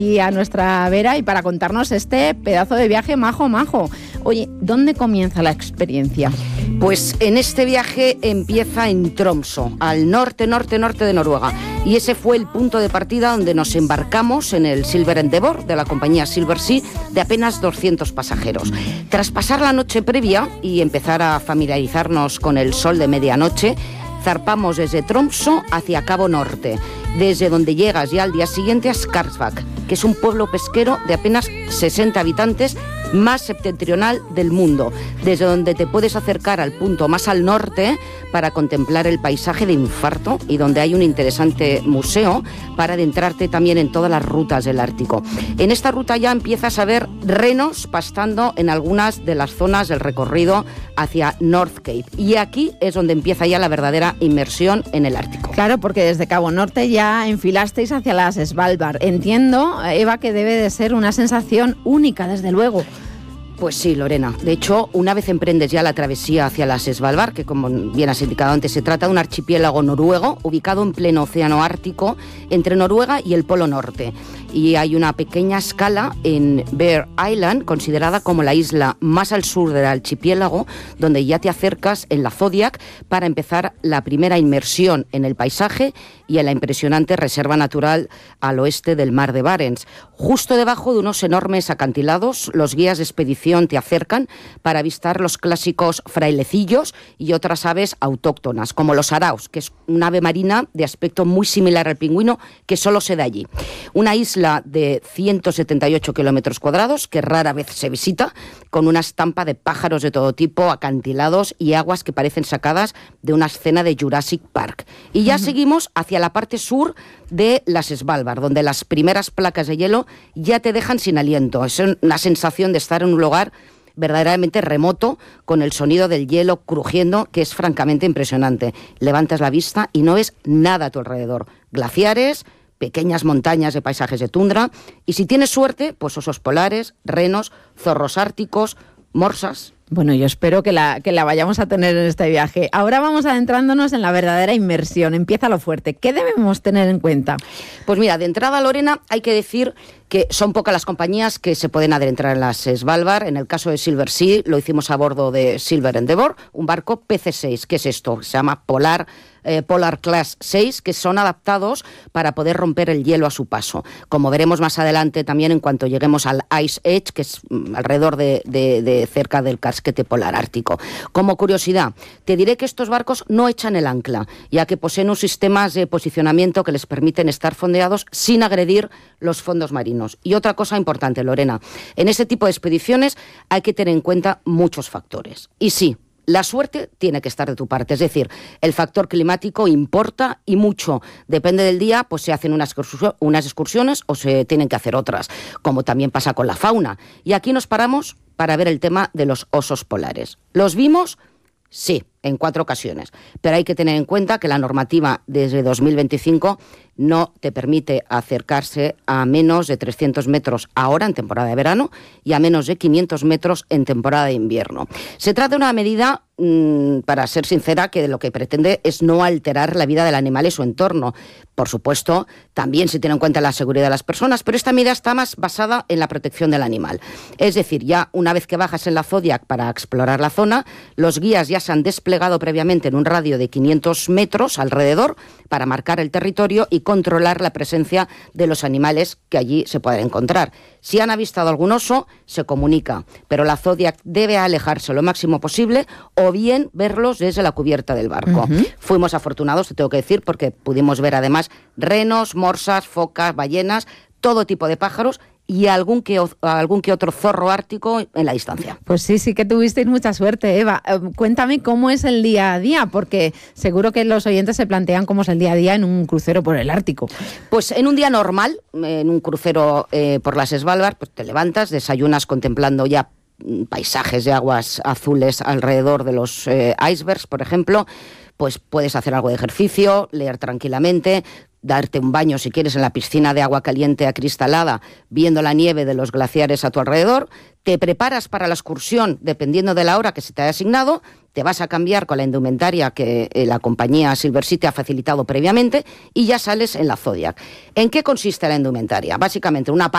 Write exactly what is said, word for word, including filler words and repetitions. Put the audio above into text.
Y a nuestra vera y para contarnos este pedazo de viaje majo, majo. Oye, ¿dónde comienza la experiencia? Pues en este viaje empieza en Tromsø, al norte, norte, norte de Noruega. Y ese fue el punto de partida donde nos embarcamos en el Silver Endeavour de la compañía Silversea de apenas doscientos pasajeros. Tras pasar la noche previa y empezar a familiarizarnos con el sol de medianoche, zarpamos desde Tromsø hacia Cabo Norte, desde donde llegas ya al día siguiente a Skarsvåg, que es un pueblo pesquero de apenas sesenta habitantes, más septentrional del mundo, desde donde te puedes acercar al punto más al norte para contemplar el paisaje de infarto y donde hay un interesante museo para adentrarte también en todas las rutas del Ártico. En esta ruta ya empiezas a ver renos pastando en algunas de las zonas del recorrido hacia North Cape, y aquí es donde empieza ya la verdadera inmersión en el Ártico. Claro, porque desde Cabo Norte ya enfilasteis hacia las Svalbard. Entiendo, Eva, que debe de ser una sensación única, desde luego. Pues sí, Lorena. De hecho, una vez emprendes ya la travesía hacia las Svalbard, que como bien has indicado antes, se trata de un archipiélago noruego ubicado en pleno océano Ártico entre Noruega y el Polo Norte. Y hay una pequeña escala en Bear Island, considerada como la isla más al sur del archipiélago, donde ya te acercas en la Zodiac para empezar la primera inmersión en el paisaje y en la impresionante reserva natural al oeste del mar de Barents. Justo debajo de unos enormes acantilados, los guías de expedición te acercan para avistar los clásicos frailecillos y otras aves autóctonas, como los araos, que es una ave marina de aspecto muy similar al pingüino que solo se da allí. Una isla de ciento setenta y ocho kilómetros cuadrados que rara vez se visita, con una estampa de pájaros de todo tipo, acantilados y aguas que parecen sacadas de una escena de Jurassic Park. Y ya uh-huh. seguimos hacia la parte sur de las Svalbard, donde las primeras placas de hielo ya te dejan sin aliento. Es una sensación de estar en un lugar verdaderamente remoto, con el sonido del hielo crujiendo, que es francamente impresionante. Levantas la vista y no ves nada a tu alrededor. Glaciares, pequeñas montañas de paisajes de tundra, y si tienes suerte, pues osos polares, renos, zorros árticos, morsas. Bueno, yo espero que la, que la vayamos a tener en este viaje. Ahora vamos adentrándonos en la verdadera inmersión. Empieza lo fuerte. ¿Qué debemos tener en cuenta? Pues mira, de entrada, Lorena, hay que decir que son pocas las compañías que se pueden adentrar en las Svalbard. En el caso de Silversea, lo hicimos a bordo de Silver Endeavour, un barco P C seis. ¿Qué es esto? Se llama Polar Eh, Polar Class seis, que son adaptados para poder romper el hielo a su paso. Como veremos más adelante también en cuanto lleguemos al Ice Edge, que es mm, alrededor de, de, de cerca del casquete polar ártico. Como curiosidad, te diré que estos barcos no echan el ancla, ya que poseen unos sistemas de posicionamiento que les permiten estar fondeados sin agredir los fondos marinos. Y otra cosa importante, Lorena, en este tipo de expediciones hay que tener en cuenta muchos factores. Y sí, la suerte tiene que estar de tu parte, es decir, el factor climático importa y mucho. Depende del día, pues se hacen unas, unas excursiones o se tienen que hacer otras, como también pasa con la fauna. Y aquí nos paramos para ver el tema de los osos polares. ¿Los vimos? Sí, en cuatro ocasiones, pero hay que tener en cuenta que la normativa desde dos mil veinticinco no te permite acercarse a menos de trescientos metros ahora en temporada de verano y a menos de quinientos metros en temporada de invierno. Se trata de una medida, mmm, para ser sincera, que lo que pretende es no alterar la vida del animal y su entorno. Por supuesto, también se tiene en cuenta la seguridad de las personas, pero esta medida está más basada en la protección del animal. Es decir, ya una vez que bajas en la Zodiac para explorar la zona, los guías ya se han desplegado previamente en un radio de quinientos metros alrededor para marcar el territorio y controlar la presencia de los animales que allí se pueden encontrar. Si han avistado algún oso, se comunica, pero la Zodiac debe alejarse lo máximo posible o bien verlos desde la cubierta del barco. Uh-huh. Fuimos afortunados, te tengo que decir, porque pudimos ver además renos, morsas, focas, ballenas, todo tipo de pájaros y algún que, algún que otro zorro ártico en la distancia. Pues sí, sí que tuvisteis mucha suerte, Eva. Eh, cuéntame cómo es el día a día, porque seguro que los oyentes se plantean cómo es el día a día en un crucero por el Ártico. Pues en un día normal, en un crucero eh, por las Svalbard, pues te levantas, desayunas contemplando ya paisajes de aguas azules alrededor de los eh, icebergs, por ejemplo. Pues puedes hacer algo de ejercicio, leer tranquilamente, darte un baño si quieres en la piscina de agua caliente acristalada, viendo la nieve de los glaciares a tu alrededor. Te preparas para la excursión dependiendo de la hora que se te haya asignado, te vas a cambiar con la indumentaria que eh, la compañía Silversea te ha facilitado previamente y ya sales en la Zodiac. ¿En qué consiste la indumentaria? Básicamente una